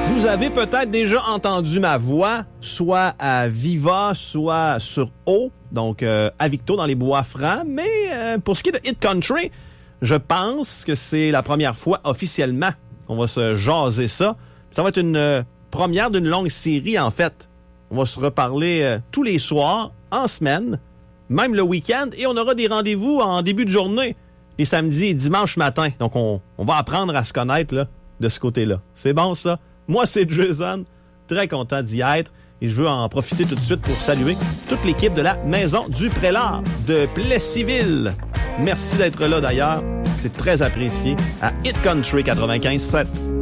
Vous avez peut-être déjà entendu ma voix, soit à Viva, soit sur O, donc à Victo dans les Bois-Francs. Mais pour ce qui est de Hit Country, je pense que c'est la première fois officiellement qu'on va se jaser ça. Ça va être une première d'une longue série, en fait. On va se reparler tous les soirs, en semaine, même le week-end, et on aura des rendez-vous en début de journée, les samedis et dimanches matin. Donc, on va apprendre à se connaître là, de ce côté-là. C'est bon, ça? Moi, c'est Jason, très content d'y être, et je veux en profiter tout de suite pour saluer toute l'équipe de la Maison du Prélat de Plessisville. Merci d'être là, d'ailleurs. C'est très apprécié à Hit Country 95.7.